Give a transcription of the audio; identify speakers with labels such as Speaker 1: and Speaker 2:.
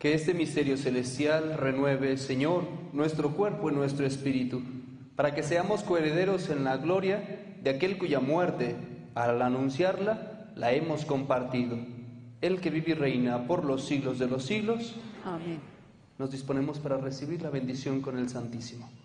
Speaker 1: Que este misterio celestial renueve, Señor, nuestro cuerpo y nuestro espíritu, para que seamos coherederos en la gloria de aquel cuya muerte, al anunciarla, la hemos compartido. El que vive y reina por los siglos de los siglos.
Speaker 2: Amén.
Speaker 1: Nos disponemos para recibir la bendición con el Santísimo.